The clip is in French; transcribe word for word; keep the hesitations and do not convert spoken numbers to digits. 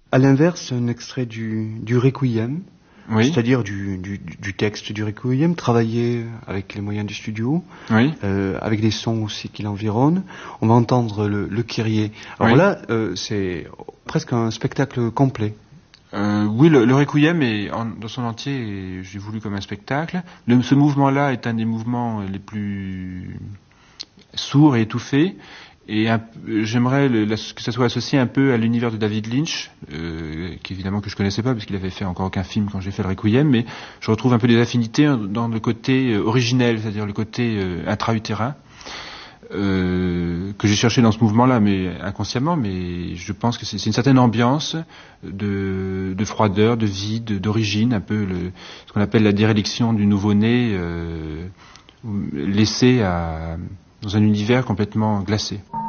À l'inverse, un extrait du, du Requiem, Oui. c'est-à-dire du, du, du texte du Requiem, travaillé avec les moyens du studio, Oui. euh, avec des sons aussi qui l'environnent. On va entendre le, le Kyrie. Alors Oui. là, euh, c'est presque un spectacle complet. Euh, oui, le, le Requiem est en, dans son entier, et j'ai voulu comme un spectacle. Le, ce mouvement-là est un des mouvements les plus sourds et étouffés. Et un, j'aimerais le, la, que ça soit associé un peu à l'univers de David Lynch, euh, qu'évidemment que je connaissais pas parce qu'il avait fait encore aucun film quand j'ai fait le Requiem, mais je retrouve un peu des affinités dans le côté euh, originel, c'est-à-dire le côté euh, intra-utérin, euh, que j'ai cherché dans ce mouvement-là, mais inconsciemment. Mais je pense que c'est, c'est une certaine ambiance de, de froideur, de vide, d'origine, un peu le, ce qu'on appelle la déréliction du nouveau-né, euh, laissé à, dans un univers complètement glacé.